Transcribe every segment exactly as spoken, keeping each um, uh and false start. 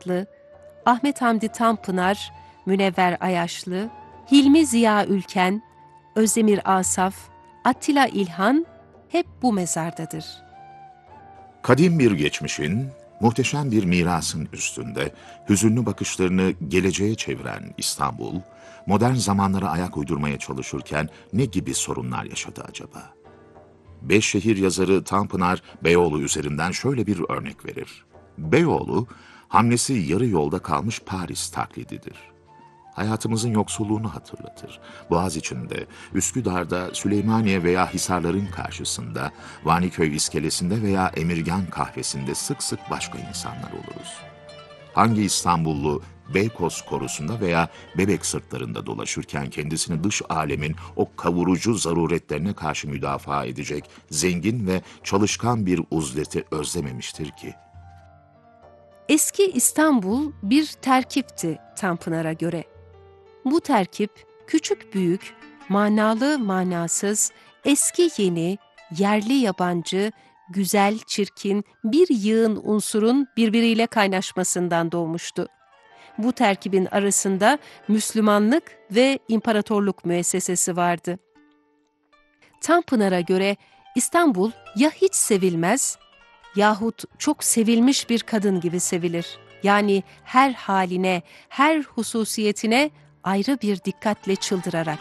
Tatlı, Ahmet Hamdi Tanpınar, Münevver Ayaşlı, Hilmi Ziya Ülken, Özdemir Asaf, Attila İlhan hep bu mezardadır. Kadim bir geçmişin, muhteşem bir mirasın üstünde hüzünlü bakışlarını geleceğe çeviren İstanbul, modern zamanlara ayak uydurmaya çalışırken ne gibi sorunlar yaşadı acaba? Beş şehir yazarı Tanpınar, Beyoğlu üzerinden şöyle bir örnek verir. Beyoğlu, hamlesi yarı yolda kalmış Paris taklididir. Hayatımızın yoksulluğunu hatırlatır. Boğaziçi'nde, Üsküdar'da, Süleymaniye veya Hisarların karşısında, Vaniköy iskelesinde veya Emirgan kahvesinde sık sık başka insanlar oluruz. Hangi İstanbullu Beykoz korusunda veya Bebek sırtlarında dolaşırken kendisini dış alemin o kavurucu zaruretlerine karşı müdafaa edecek zengin ve çalışkan bir uzleti özlememiştir ki? Eski İstanbul bir terkipti Tanpınar'a göre. Bu terkip küçük büyük, manalı manasız, eski yeni, yerli yabancı, güzel çirkin bir yığın unsurun birbiriyle kaynaşmasından doğmuştu. Bu terkibin arasında Müslümanlık ve imparatorluk müessesesi vardı. Tanpınar'a göre İstanbul ya hiç sevilmez yahut çok sevilmiş bir kadın gibi sevilir. Yani her haline, her hususiyetine ayrı bir dikkatle çıldırarak.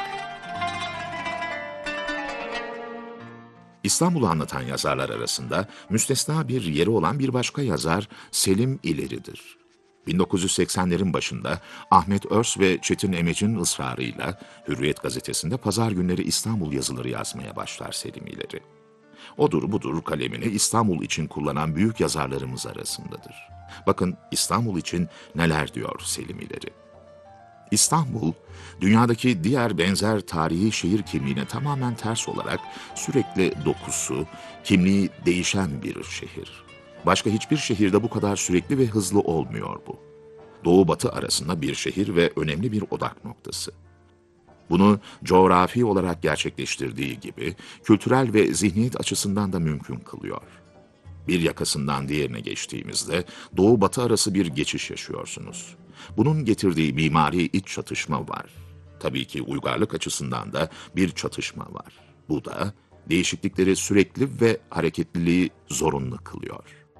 İstanbul'u anlatan yazarlar arasında müstesna bir yeri olan bir başka yazar Selim İleri'dir. bin dokuz yüz seksenlerin başında Ahmet Örs ve Çetin Emec'in ısrarıyla Hürriyet gazetesinde pazar günleri İstanbul yazıları yazmaya başlar Selim İleri. Odur budur kalemini İstanbul için kullanan büyük yazarlarımız arasındadır. Bakın İstanbul için neler diyor Selim İleri. İstanbul, dünyadaki diğer benzer tarihi şehir kimliğine tamamen ters olarak sürekli dokusu, kimliği değişen bir şehir. Başka hiçbir şehirde bu kadar sürekli ve hızlı olmuyor bu. Doğu-batı arasında bir şehir ve önemli bir odak noktası. Bunu coğrafi olarak gerçekleştirdiği gibi kültürel ve zihniyet açısından da mümkün kılıyor. Bir yakasından diğerine geçtiğimizde doğu-batı arası bir geçiş yaşıyorsunuz. Bunun getirdiği mimari iç çatışma var. Tabii ki uygarlık açısından da bir çatışma var. Bu da değişiklikleri sürekli ve hareketliliği zorunlu kılıyor.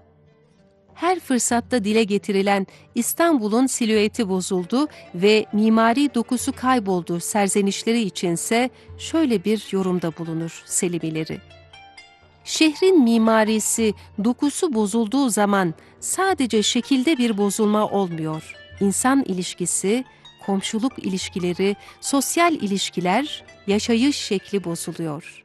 Her fırsatta dile getirilen İstanbul'un silüeti bozuldu ve mimari dokusu kayboldu serzenişleri içinse şöyle bir yorumda bulunur Selim İleri. Şehrin mimarisi, dokusu bozulduğu zaman sadece şekilde bir bozulma olmuyor. İnsan ilişkisi, komşuluk ilişkileri, sosyal ilişkiler, yaşayış şekli bozuluyor.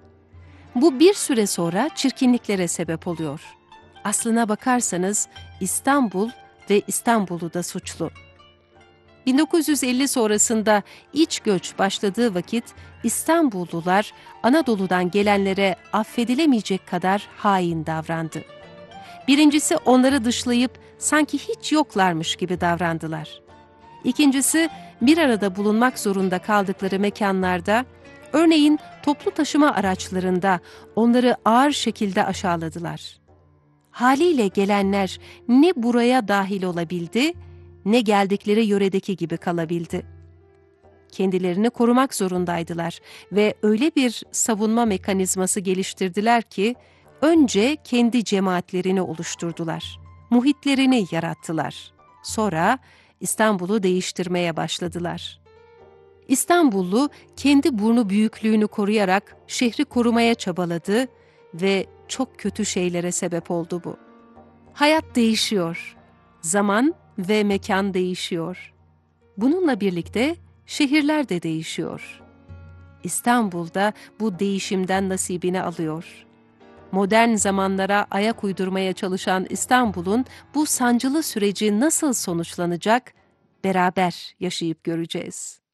Bu bir süre sonra çirkinliklere sebep oluyor. Aslına bakarsanız İstanbul ve İstanbul'u da suçlu. bin dokuz yüz elli sonrasında iç göç başladığı vakit İstanbullular Anadolu'dan gelenlere affedilemeyecek kadar hain davrandı. Birincisi onları dışlayıp sanki hiç yoklarmış gibi davrandılar. İkincisi bir arada bulunmak zorunda kaldıkları mekanlarda, örneğin toplu taşıma araçlarında onları ağır şekilde aşağıladılar. Haliyle gelenler ne buraya dahil olabildi, ne geldikleri yöredeki gibi kalabildi. Kendilerini korumak zorundaydılar ve öyle bir savunma mekanizması geliştirdiler ki, önce kendi cemaatlerini oluşturdular, muhitlerini yarattılar. Sonra İstanbul'u değiştirmeye başladılar. İstanbullu kendi burnu büyüklüğünü koruyarak şehri korumaya çabaladı ve çok kötü şeylere sebep oldu bu. Hayat değişiyor, zaman ve mekan değişiyor. Bununla birlikte şehirler de değişiyor. İstanbul'da bu değişimden nasibini alıyor. Modern zamanlara ayak uydurmaya çalışan İstanbul'un bu sancılı süreci nasıl sonuçlanacak, beraber yaşayıp göreceğiz.